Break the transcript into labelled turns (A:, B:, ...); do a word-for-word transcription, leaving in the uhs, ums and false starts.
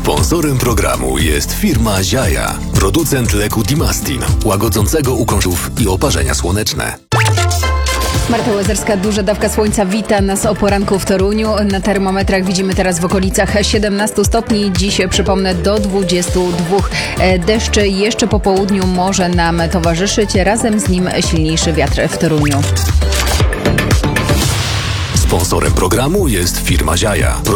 A: Sponsorem programu jest firma Ziaja, producent leku Dimastin, łagodzącego ukrążów i oparzenia słoneczne.
B: Marta Łazarska, duża dawka słońca wita nas o poranku w Toruniu. Na termometrach widzimy teraz w okolicach siedemnaście stopni. Dziś, przypomnę, do dwudziestu dwóch. Deszcz jeszcze po południu może nam towarzyszyć. Razem z nim silniejszy wiatr w Toruniu.
A: Sponsorem programu jest firma Ziaja,